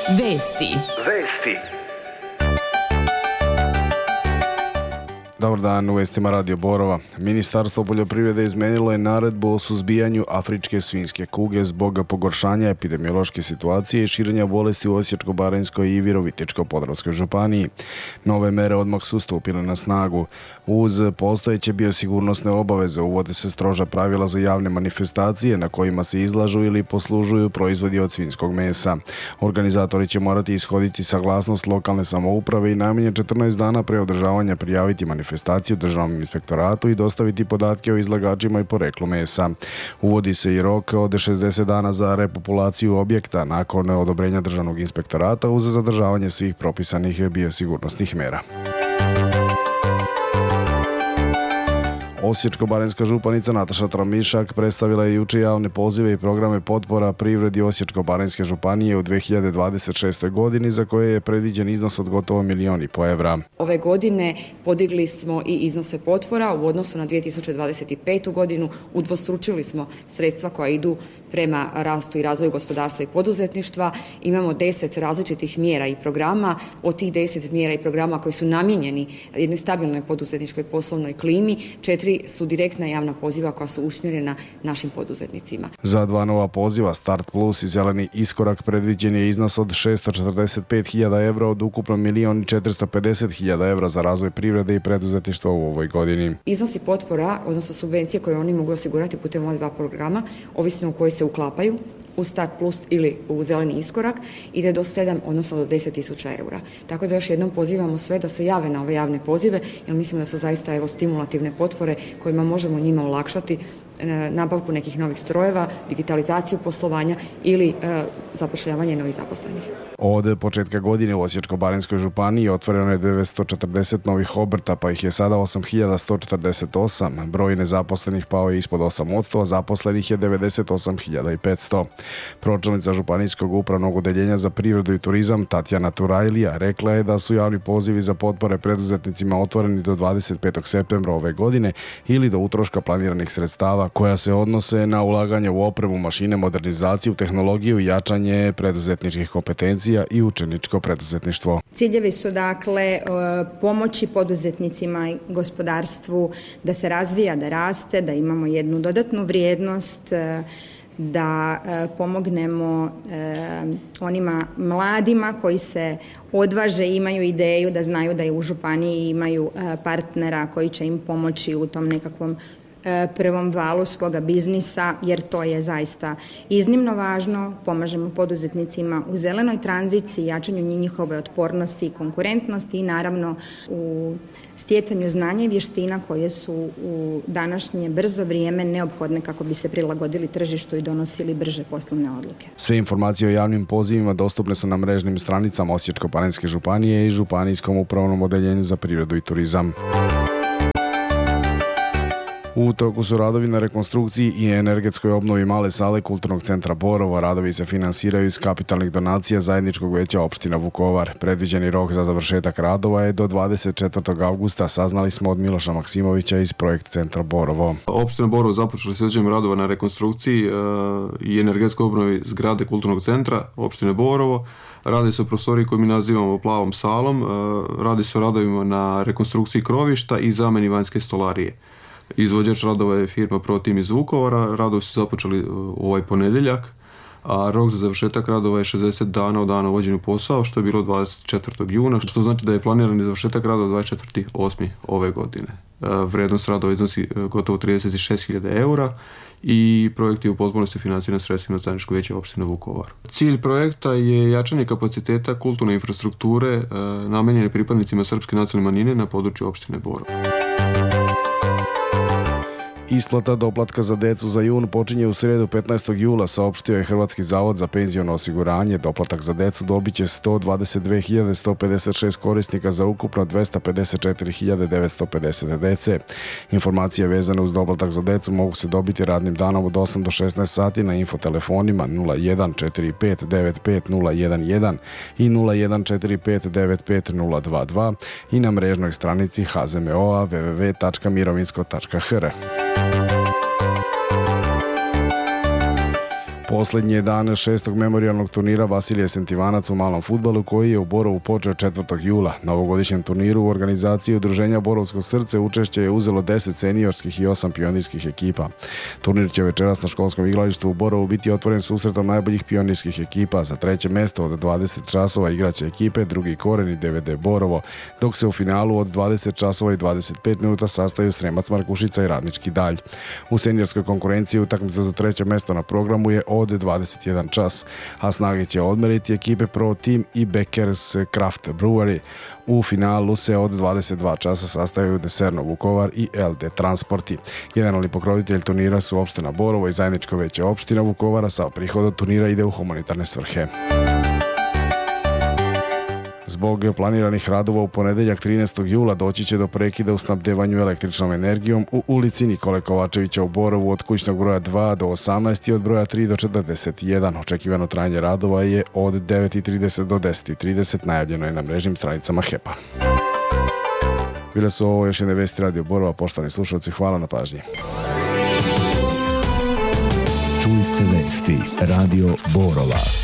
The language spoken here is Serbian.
Vesti. Dobar dan, u vestima Radio Borova. Ministarstvo poljoprivrede izmenilo je naredbu o suzbijanju afričke svinjske kuge zbog pogoršanja epidemiološke situacije i širenja bolesti u Osječko-baranjskoj i Virovitičko-podravskoj županiji. Nove mere odmah su stupile na snagu. Uz postojeće biosigurnosne obaveze uvode se stroža pravila za javne manifestacije na kojima se izlažu ili poslužuju proizvodi od svinjskog mesa. Organizatori će morati ishoditi saglasnost lokalne samouprave i najmanje 14 dana pre održavanja prijaviti manifestaciju Državnom inspektoratu i dostaviti podatke o izlagačima i poreklu mesa. Uvodi se i rok od 60 dana za repopulaciju objekta nakon odobrenja Državnog inspektorata uz zadržavanje svih propisanih biosigurnosnih mera. Osječko-baranjska županica Nataša Tromišak predstavila je juče javne pozive i programe potpora privredi Osječko-baranjske županije u 2026. godini za koje je predviđen iznos od gotovo 1,5 miliona evra. Ove godine podigli smo i iznose potpora u odnosu na 2025. godinu, udvostručili smo sredstva koja idu prema rastu i razvoju gospodarstva i poduzetništva. Imamo 10 različitih mjera i programa. Od tih 10 mjera i programa koji su namijenjeni jednoj stabilnoj poduzetničkoj poslovnoj klimi, 4 su direktna javna poziva koja su usmjerena našim poduzetnicima. Za 2 nova poziva, Start Plus i Zeleni iskorak, predviđen je iznos od 645.000 evra od ukupno 1.450.000 evra za razvoj privrede i preduzetništva u ovoj godini. Iznosi potpora, odnosno subvencije koje oni mogu osigurati putem ova 2 programa, ovisno u koji se uklapaju, u Start Plus ili u Zeleni iskorak, ide do 7, odnosno do 10.000 eura. Tako da još jednom pozivamo sve da se jave na ove javne pozive, jer mislim da su zaista stimulativne potpore kojima možemo njima olakšati nabavku nekih novih strojeva, digitalizaciju poslovanja ili zapošljavanje novih zaposlenih. Od početka godine u Osječko-baranjskoj županiji otvoreno je 940 novih obrta, pa ih je sada 8.148. Broj nezaposlenih pao je ispod 8%, a zaposlenih je 98.500. Pročelnica Županijskog upravnog odeljenja za privredu i turizam Tatjana Turajlija rekla je da su javni pozivi za potpore preduzetnicima otvoreni do 25. septembra ove godine ili do utroška planiranih sredstava koja se odnose na ulaganje u opremu, mašine, modernizaciju, tehnologiju i jačanje preduzetničkih kompetencija i učeničko preduzetništvo. Ciljevi su dakle pomoći poduzetnicima i gospodarstvu da se razvija, da raste, da imamo jednu dodatnu vrijednost, da pomognemo onima mladima koji se odvaže, imaju ideju, da znaju da je u županiji imaju partnera koji će im pomoći u tom nekakvom prvom valu svoga biznisa, jer to je zaista iznimno važno. Pomažemo poduzetnicima u zelenoj tranziciji, jačanju njihove otpornosti i konkurentnosti i naravno u stjecanju znanja i vještina koje su u današnje brzo vrijeme neophodne kako bi se prilagodili tržištu i donosili brže poslovne odluke. Sve informacije o javnim pozivima dostupne su na mrežnim stranicama Osječko-baranjske županije i Županijskom upravnom odeljenju za privredu i turizam. U toku su radovi na rekonstrukciji i energetskoj obnovi male sale Kulturnog centra Borovo. Radovi se finansiraju iz kapitalnih donacija Zajedničkog veća opština Vukovar. Predviđeni rok za završetak radova je do 24. avgusta, saznali smo od Miloša Maksimovića iz Projekt centra Borovo. Opština Borovo započela se izvođenjem radova na rekonstrukciji i energetskoj obnovi zgrade Kulturnog centra opštine Borovo. Radi se o prostoriji koju mi nazivamo plavom salom. Radi se o radovima na rekonstrukciji krovišta i zamjeni vanjske stolarije. Izvođač radova je firma ProTim iz Vukovara. Radovi su započeli ovaj ponedjeljak, a rok za završetak radova je 60 dana od dana uvođenja u posao, što je bilo 24. juna, što znači da je planirani završetak radova 24.8. ove godine. Vrijednost radova iznosi gotovo 36.000 eura i projekt je u potpunosti financiran sredstvima Zajedničkog veća opštine Vukovar. Cilj projekta je jačanje kapaciteta kulturne infrastrukture namijenjene pripadnicima srpske nacionalne manjine na području opštine Borovo. Isplata doplatka za decu za jun počinje u srijedu 15. jula, saopštio je Hrvatski zavod za penziono osiguranje. Doplatak za decu dobit će 122.156 korisnika za ukupno 254.950 dece. Informacije vezane uz doplatak za decu mogu se dobiti radnim danom od 8 do 16 sati na infotelefonima 0145950111 i 0145950022 i na mrežnoj stranici HZMO-a www.mirovinsko.hr. Poslednji je dan 6. memorijalnog turnira Vasilije Sentivanac u malom fudbalu koji je u Borovu počeo 4. jula. Na ovogodišnjem turniru u organizaciji Udruženja Borovsko srce učešće je uzelo 10 seniorskih i 8 pionirskih ekipa. Turnir će večeras na školskom igralištu u Borovu biti otvoren susretom najboljih pionirskih ekipa. Za treće mesto od 20 časova igraće ekipe Drugi koren i DVD Borovo, dok se u finalu od 20 časova i 25 minuta sastaju Sremac Markušica i Radnički Dalj. U seniorskoj konkurenciji utakmica za treće mesto na programu je od 21 čas, a snage će odmeriti ekipe Pro Team i Beckers Craft Brewery. U finalu se od 22 časa sastaju Deserno Vukovar i LD Transporti. Generalni pokrovitelj turnira su opština Borovo i zajedničko veće opština Vukovara, sa prihod od turnira ide u humanitarne svrhe. Zbog planiranih radova u ponedeljak 13. jula doći će do prekida u snabdevanju električnom energijom u ulici Nikole Kovačevića u Borovu od kućnog broja 2 do 18 i od broja 3 do 41. Očekivano trajanje radova je od 9:30 do 10:30, najavljeno je na mrežnim stranicama HEP-a. Bile su ovo još jedne vesti Radio Borova. Poštovani slušalci, hvala na pažnji. Čuli ste vesti Radio Borova.